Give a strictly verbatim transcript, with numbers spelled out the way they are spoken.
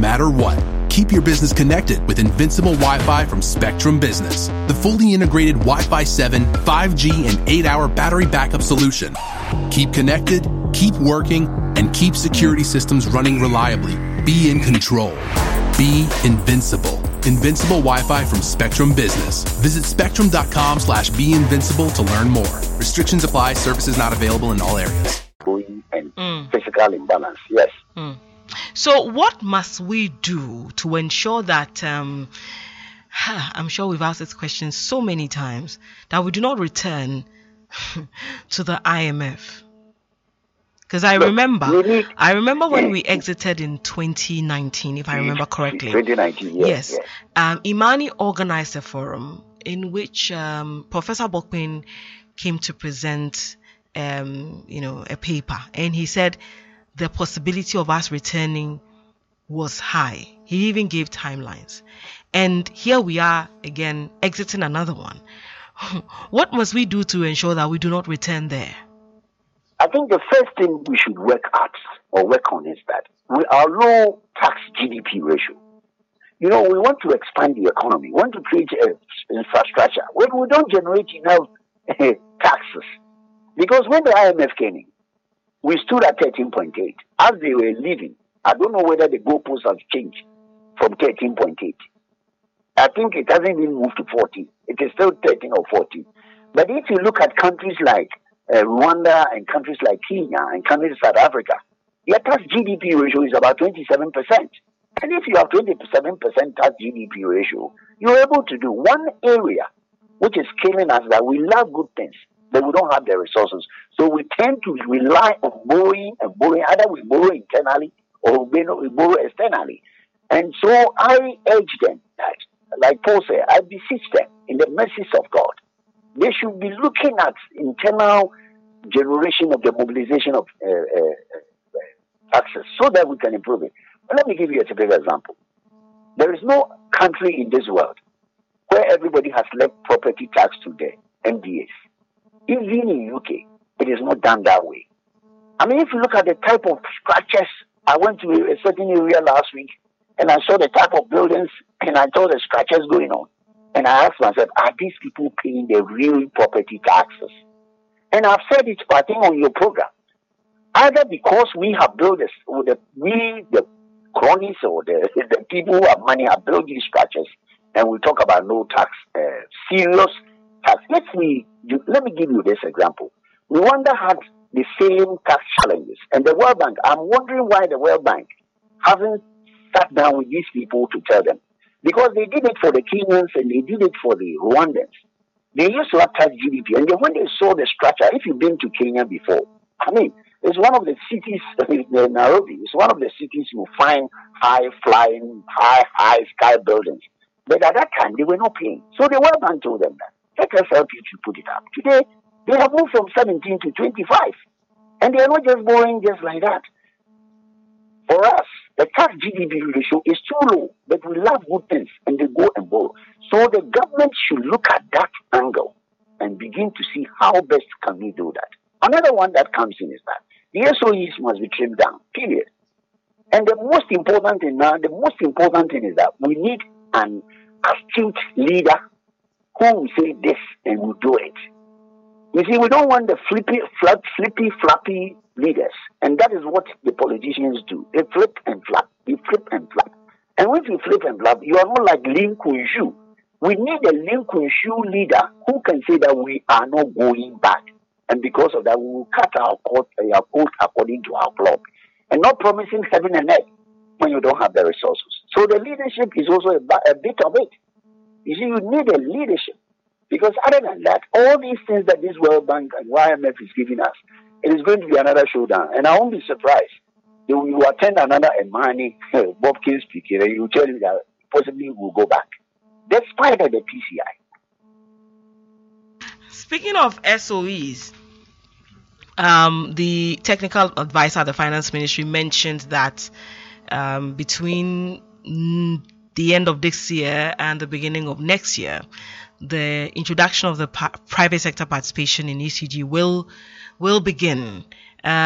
matter what. Keep your business connected with Invincible Wi-Fi from Spectrum Business, the fully integrated Wi-Fi seven, five G, and eight hour battery backup solution. Keep connected, keep working, and keep security systems running reliably. Be in control. Be invincible. Invincible Wi-Fi from Spectrum Business. Visit spectrum.com slash be invincible to learn more. Restrictions apply. Services not available in all areas. And mm. physical imbalance, yes. Mm. So what must we do to ensure that, um, I'm sure we've asked this question so many times, that we do not return to the I M F? Because I Look, remember, really? I remember when we exited in twenty nineteen, if I remember correctly. twenty nineteen, yes. Yes. yes. Um, Imani organized a forum in which um, Professor Bokpin came to present, um, you know, a paper, and he said the possibility of us returning was high. He even gave timelines, and here we are again exiting another one. What must we do to ensure that we do not return there? I think the first thing we should work at or work on is that with our low tax G D P ratio, you know, we want to expand the economy, we want to create uh, infrastructure. When we don't generate enough uh, taxes, because when the I M F came in, we stood at thirteen point eight. As they were leaving, I don't know whether the goalposts have changed from thirteen point eight. I think it hasn't even moved to fourteen. It is still thirteen or fourteen. But if you look at countries like uh, Rwanda and countries like Kenya and countries like South Africa, their tax G D P ratio is about twenty-seven percent. And if you have twenty-seven percent tax G D P ratio, you're able to do one area which is killing us, that we love good things, but we don't have the resources. So we tend to rely on borrowing and borrowing. Either we borrow internally or we borrow externally. And so I urge them that, like Paul said, I beseech them in the mercies of God, they should be looking at internal generation of the mobilization of uh, uh, taxes so that we can improve it. But let me give you a typical example. There is no country in this world where everybody has left property tax to the M D S. Even in U K, it is not done that way. I mean, if you look at the type of structures, I went to a certain area last week and I saw the type of buildings and I saw the structures going on. And I asked myself, are these people paying the real property taxes? And I've said it, I think, on your program. Either because we have built this, or the, we, the cronies or the, the people who have money have built these structures, and we talk about no tax, uh, serious tax. Let me, let me give you this example. Rwanda had the same tax challenges. And the World Bank, I'm wondering why the World Bank hasn't sat down with these people to tell them. Because they did it for the Kenyans and they did it for the Rwandans. They used to have tax G D P. And then when they saw the structure, if you've been to Kenya before, I mean, it's one of the cities, Nairobi, it's one of the cities you find high-flying, high, high sky buildings. But at that time, they were not paying. So the World Bank told them that, let us help you to put it up. Today, they have moved from seventeen to twenty-five. And they are not just borrowing just like that. For us, the tax G D P ratio is too low, but we love good things and they go and borrow. So the government should look at that angle and begin to see how best can we do that. Another one that comes in is that the S O Es must be trimmed down, period. And the most important thing now, the most important thing is that we need an astute leader who will say this and will do it. You see, we don't want the flippy, flap, flippy, flappy leaders. And that is what the politicians do. They flip and flap. They flip and flap. And when you flip and flap, you are not like Lee Kuan Yew. We need a Lee Kuan Yew leader who can say that we are not going back. And because of that, we will cut our coat, our coat according to our cloth. And not promising heaven and earth when you don't have the resources. So the leadership is also a, a bit of it. You see, you need a leadership. Because other than that, all these things that this World Bank and Y M F is giving us, it is going to be another showdown. And I won't be surprised. You, you attend another Imani, Bob King speaking, and you tell me that possibly we'll go back. Despite the P C I. Speaking of S O Es, um, the technical advisor at the Finance Ministry mentioned that um, between mm, the end of this year and the beginning of next year, the introduction of the pa- private sector participation in E C G will will begin.